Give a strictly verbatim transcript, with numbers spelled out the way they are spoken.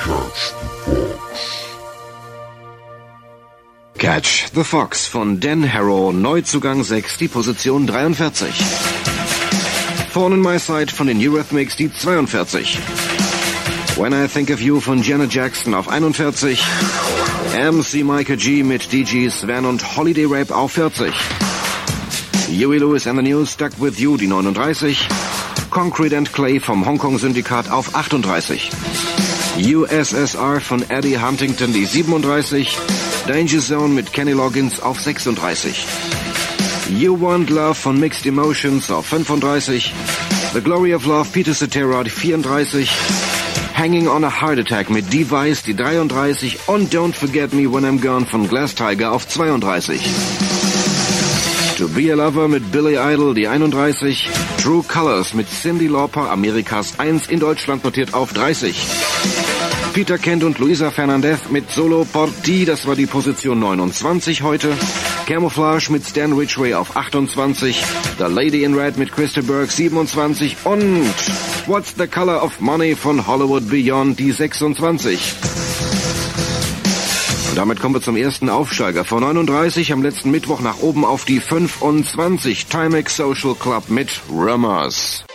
Catch the Fox von Dan Harrow, Neuzugang sechs, die Position dreiundvierzig. Thorn in My Side von den Eurythmics, die zweiundvierzig. When I Think of You von Janet Jackson auf einundvierzig. M C Micah G mit D J Sven und Holiday Rap auf vierzig. Huey Lewis and the News, Stuck With You, die neununddreißig. Concrete and Clay vom Hongkong-Syndikat auf achtunddreißig. U S S R von Eddie Huntington, die siebenunddreißig. Danger Zone mit Kenny Loggins auf sechsunddreißig. You Want Love von Mixed Emotions auf fünfunddreißig. The Glory of Love, Peter Cetera, die vierunddreißig. Hanging on a Heart Attack mit Device, die dreiunddreißig. Und Don't Forget Me When I'm Gone von Glass Tiger auf zweiunddreißig. To Be a Lover mit Billy Idol, die einunddreißig. True Colors mit Cyndi Lauper, Amerikas eins, in Deutschland notiert auf dreißig. Peter Kent und Luisa Fernandez mit Solo Por Ti, das war die Position neunundzwanzig heute. Camouflage mit Stan Ridgway auf achtundzwanzig. The Lady in Red mit Krista Burke siebenundzwanzig. Und What's the Color of Money von Hollywood Beyond, die sechsundzwanzig. Und damit kommen wir zum ersten Aufsteiger. Von neununddreißig am letzten Mittwoch nach oben auf die fünfundzwanzig. Timex Social Club mit Rumors.